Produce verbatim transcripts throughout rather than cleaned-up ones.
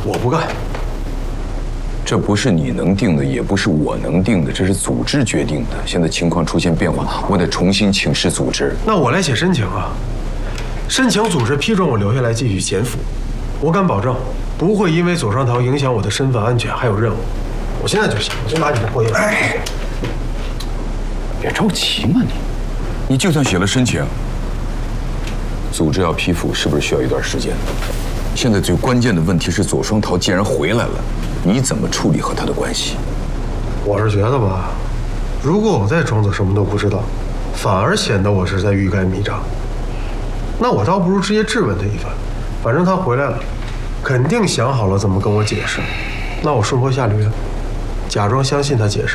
我不干。 这不是你能定的，也不是我能定的，这是组织决定的。现在情况出现变化，我得重新请示组织。 那我来写申请啊，申请组织批准我留下来继续潜伏。我敢保证，不会因为左双桃影响我的身份安全还有任务。我现在就写，我就拿你的破页。哎， 别着急嘛你，你就算写了申请，组织要批复，是不是需要一段时间？现在最关键的问题是，左双桃既然回来了，你怎么处理和他的关系？ 我是觉得吧，如果我再装作什么都不知道，反而显得我是在欲盖弥彰。那我倒不如直接质问他一番，反正他回来了，肯定想好了怎么跟我解释。那我顺坡下驴，假装相信他解释。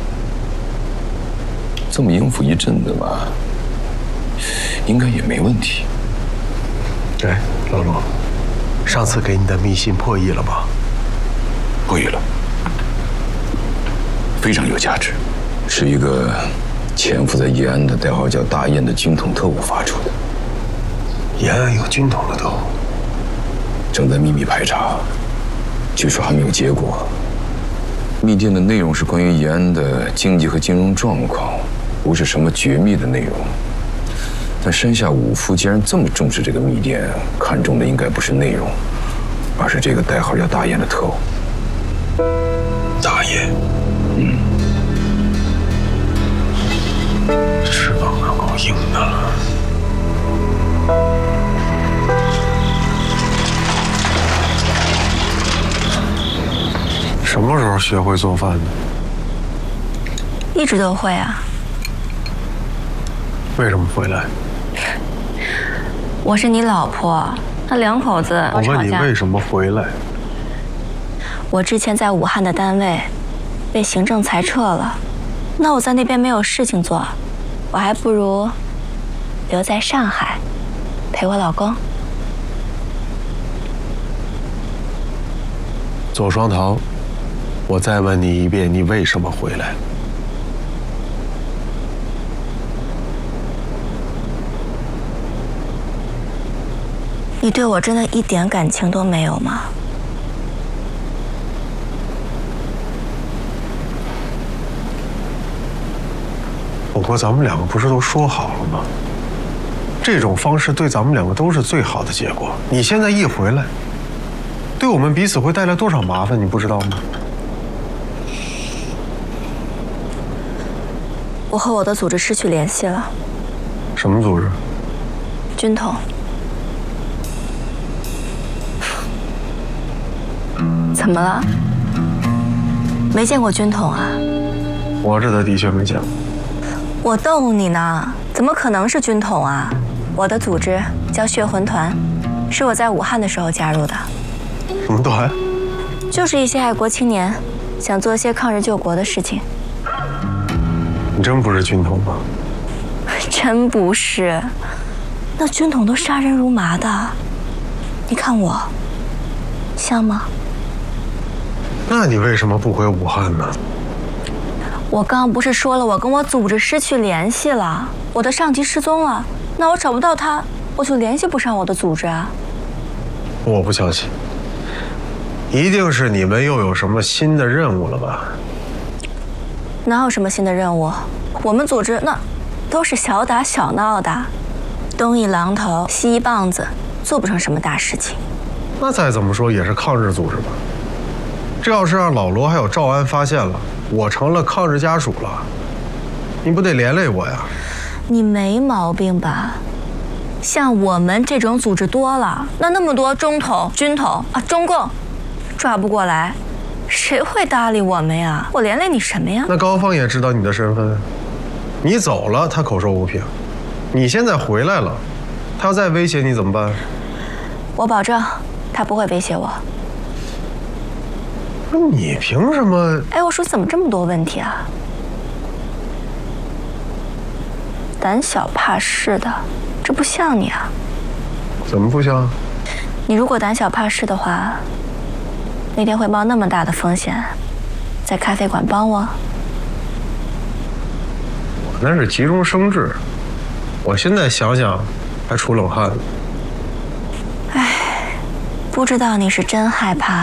这么应付一阵子吧，应该也没问题。 哎，老罗，上次给你的密信破译了吗？ 破译了，非常有价值，是一个潜伏在延安的代号叫大雁的军统特务发出的。 延安有军统的特务， 正在秘密排查，据说还没有结果。密电的内容是关于延安的经济和金融状况，不是什么绝密的内容。但山下五夫既然这么重视这个密电，看重的应该不是内容，而是这个代号叫大雁的特务。 大雁， 嗯， 翅膀可够硬的了。什么时候学会做饭的？ 一直都会啊。 为什么回来？ 我是你老婆，那两口子我问你为什么回来？ 我之前在武汉的单位被行政裁撤了，那我在那边没有事情做，我还不如留在上海陪我老公。 左双桃，我再问你一遍，你为什么回来？ 你对我真的一点感情都没有吗？ 我和咱们两个不是都说好了吗？这种方式对咱们两个都是最好的结果。你现在一回来，对我们彼此会带来多少麻烦，你不知道吗？ 我和我的组织失去联系了。 什么组织？ 军统。怎么了？没见过军统啊？ 我这的确没见过。 我逗你呢，怎么可能是军统啊？我的组织叫血魂团，是我在武汉的时候加入的。 什么团？ 就是一些爱国青年，想做一些抗日救国的事情。 你真不是军统吗？ 真不是，那军统都杀人如麻的，你看我，像吗？ 那你为什么不回武汉呢？ 我刚不是说了，我跟我组织失去联系了，我的上级失踪了，那我找不到他，我就联系不上我的组织啊。 我不相信，一定是你们又有什么新的任务了吧？ 哪有什么新的任务？我们组织那都是小打小闹的，东一榔头西一棒子，做不成什么大事情。 那再怎么说也是抗日组织吧？这要是让老罗还有赵安发现了，我成了抗日家属了，你不得连累我呀？ 你没毛病吧？像我们这种组织多了，那那么多中统、军统啊、中共，抓不过来，谁会搭理我们呀？我连累你什么呀？ 那高芳也知道你的身份，你走了，他口说无凭；你现在回来了，他要再威胁你怎么办？ 我保证，他不会威胁我。 那你凭什么？ 哎，我说怎么这么多问题啊？胆小怕事的，这不像你啊。 怎么不像？ 你如果胆小怕事的话，那天会冒那么大的风险，在咖啡馆帮我？ 我那是急中生智，我现在想想还出冷汗。 哎，不知道你是真害怕，